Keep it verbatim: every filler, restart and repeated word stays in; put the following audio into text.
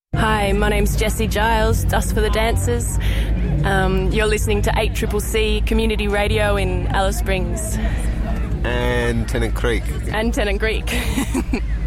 Hi, my name's Jessie Giles, Dust for the Dancers. Um, you're listening to eight C C C Community Radio in Alice Springs. And Tennant Creek. And Tennant Creek.